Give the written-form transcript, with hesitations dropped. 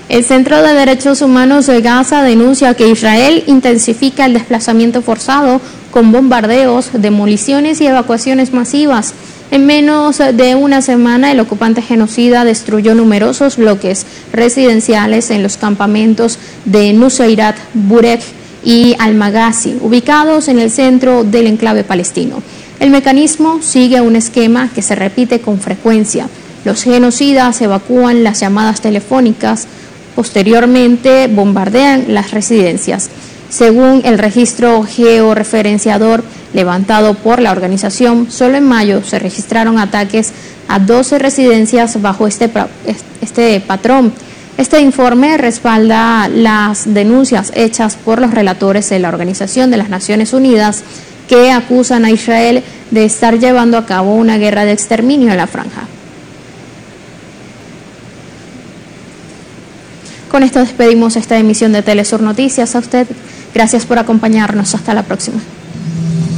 El Centro de Derechos Humanos de Gaza denuncia que Israel intensifica el desplazamiento forzado con bombardeos, demoliciones y evacuaciones masivas. En menos de una semana, el ocupante genocida destruyó numerosos bloques residenciales en los campamentos de Nuseirat, Burek y Al-Maghazi, ubicados en el centro del enclave palestino. El mecanismo sigue un esquema que se repite con frecuencia. Los genocidas evacúan las llamadas telefónicas, posteriormente bombardean las residencias. Según el registro georreferenciador levantado por la organización, solo en mayo se registraron ataques a 12 residencias bajo este patrón. Este informe respalda las denuncias hechas por los relatores de la Organización de las Naciones Unidas que acusan a Israel de estar llevando a cabo una guerra de exterminio en la franja. Con esto despedimos esta emisión de Telesur Noticias. A usted, gracias por acompañarnos. Hasta la próxima.